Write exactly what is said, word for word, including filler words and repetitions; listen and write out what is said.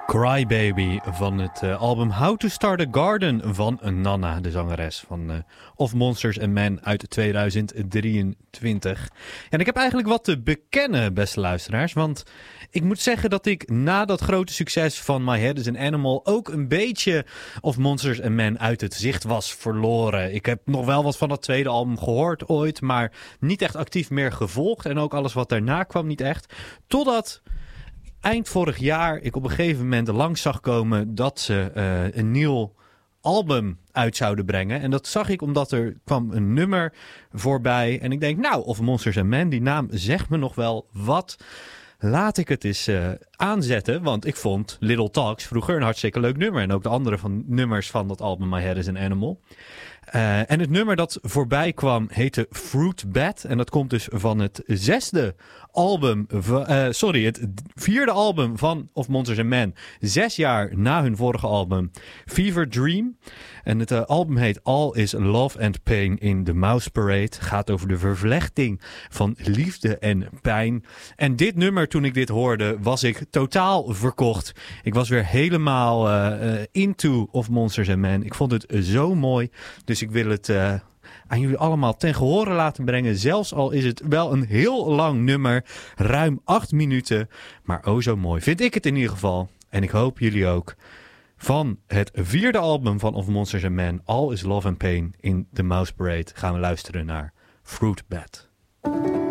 Crybaby van het uh, album How to Start a Garden van Nanna, de zangeres van uh, Of Monsters and Men uit tweeduizend drieëntwintig. En ik heb eigenlijk wat te bekennen, beste luisteraars, want ik moet zeggen dat ik na dat grote succes van My Head is an Animal ook een beetje Of Monsters and Men uit het zicht was verloren. Ik heb nog wel wat van dat tweede album gehoord ooit, maar niet echt actief meer gevolgd en ook alles wat daarna kwam niet echt. Totdat eind vorig jaar ik op een gegeven moment langs zag komen dat ze uh, een nieuw album uit zouden brengen. En dat zag ik omdat er kwam een nummer voorbij. En ik denk, nou, Of Monsters and Men, die naam zegt me nog wel wat. Laat ik het eens uh, aanzetten, want ik vond Little Talks vroeger een hartstikke leuk nummer. En ook de andere van, nummers van dat album My Head is an Animal. Uh, en het nummer dat voorbij kwam heette Fruit Bat. En dat komt dus van het zesde album, uh, sorry, het vierde album van Of Monsters and Men. Zes jaar na hun vorige album Fever Dream. En het uh, album heet All is Love and Pain in the Mouse Parade. Gaat over de vervlechting van liefde en pijn. En dit nummer, toen ik dit hoorde, was ik totaal verkocht. Ik was weer helemaal uh, uh, into Of Monsters and Men. Ik vond het uh, zo mooi. Dus ik wil het uh, aan jullie allemaal ten gehore laten brengen. Zelfs al is het wel een heel lang nummer. Ruim acht minuten. Maar oh zo mooi. Vind ik het in ieder geval. En ik hoop jullie ook. Van het vierde album van Of Monsters and Men, All is Love and Pain in the Mouse Parade, gaan we luisteren naar Fruit Bat.